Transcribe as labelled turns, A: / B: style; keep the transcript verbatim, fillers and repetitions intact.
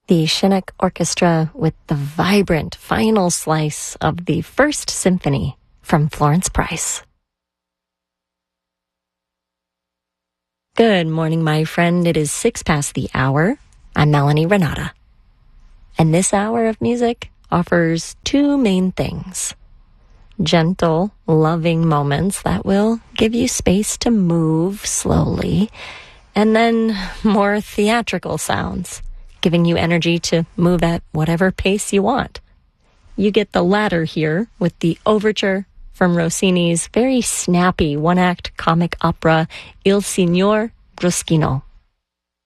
A: The Chinook Orchestra with the vibrant final slice of the First Symphony from Florence Price. Good morning, my friend. It is six past the hour. I'm Melanie Renata. And this hour of music offers two main things. Gentle, loving moments that will give you space to move slowly, and then more theatrical sounds, giving you energy to move at whatever pace you want. You get the latter here with the overture from Rossini's very snappy one-act comic opera Il Signor Bruschino.